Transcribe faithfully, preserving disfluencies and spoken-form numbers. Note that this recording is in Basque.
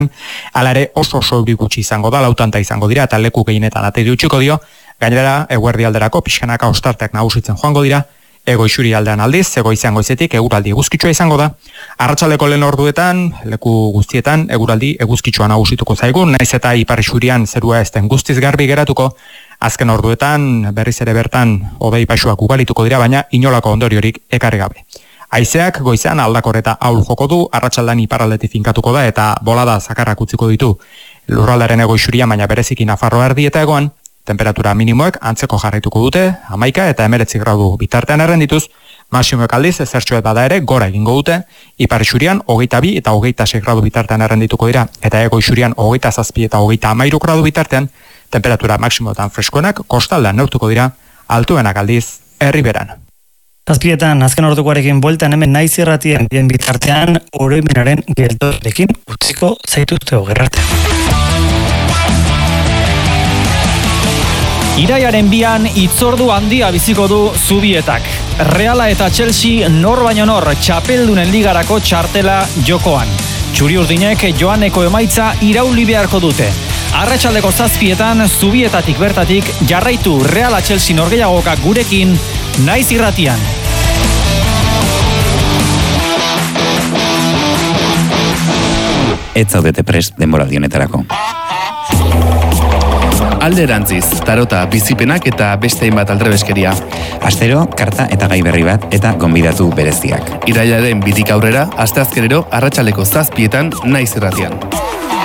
Hala ere oso oso euri gutxi izango da, lautanta izango dira eta leku gehienetan ateri utziko dio. Gainera eguerdi alderako pixkanaka ostarteak nagusitzen joango dira. Ego isuri aldean aldiz, ego izan goizetik eguraldi eguzkitsua izango da. Arratsaldeko lehen orduetan, leku guztietan eguraldi eguzkitsua nagusituko zaigu, naiz eta ipar isurian zerua ez den guztiz garbi geratuko. Azken orduetan berriz ere bertan hodei paisuak ugalituko dira, baina inolako ondoriorik ekarri gabe. Haizeak goizean aldakor eta ahul joko du, arratsaldean iparraldetik finkatuko da eta bolada zakarrak utziko ditu lurraldaren ego isurian, baina bereziki Nafarroa erdi eta egoan. Temperatura minimoek antzeko jarraituko dute, hamaika eta hemeretzi gradu bitartean errendituz, maximoek aldiz ezertxoet bada ere gora egingo dute, ipar isurian hogeita bi eta hogeita sei gradu bitartean errendituko dira, eta ego isurian hogeita zazpi eta hogeita hamairu gradu bitartean, temperatura maximoetan freskoenak kostaldean neurtuko dira, altuenak aldiz herriberan. Zazpietan, azken ordukoarekin bueltan hemen naiz irratien bien bitartean, oroimenaren geldorekin utziko zaituzte ogerrarte. Iraiaren bian itzordu handia biziko du Zubietak. Reala eta Chelsea nor baino nor txapeldunen ligarako txartela jokoan. Txuri urdinek joaneko emaitza irauli beharko dute. Arratsaldeko zazpietan Zubietatik bertatik jarraitu Reala Chelsea norgehiagoka gurekin naiz irratian. Ez zaudete prest denboraldi honetarako. Alderantziz, tarota, bizipenak eta beste hainbat aldrebeskeria. Astero, karta eta gai berri bat eta gonbidatu bereziak. Irailaren bitik aurrera, asteazkenero arratsaldeko zazpietan naiz irratian.